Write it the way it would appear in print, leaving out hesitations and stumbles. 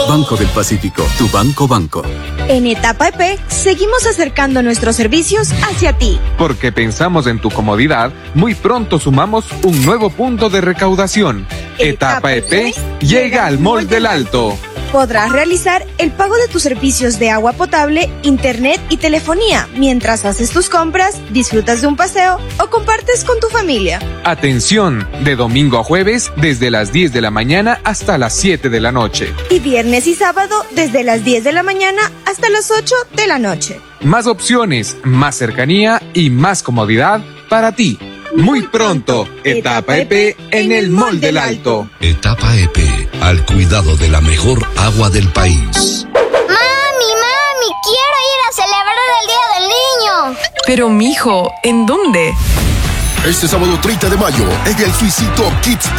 Banco del Pacífico, tu banco. En Etapa EP, seguimos acercando nuestros servicios hacia ti. Porque pensamos en tu comodidad, muy pronto sumamos un nuevo punto de recaudación. Etapa EP llega al Mall del Alto. Podrás realizar el pago de tus servicios de agua potable, internet y telefonía mientras haces tus compras, disfrutas de un paseo o compartes con tu familia. Atención, de domingo a jueves desde las 10 de la mañana hasta las 7 de la noche. Y viernes y sábado desde las 10 de la mañana hasta las 8 de la noche. Más opciones, más cercanía y más comodidad para ti. Muy pronto, Etapa EP en el Mall del Alto. Etapa EP, al cuidado de la mejor agua del país. Mami, quiero ir a celebrar el Día del Niño. Pero mijo, ¿en dónde? Este sábado 30 de mayo, en el Suicito Kids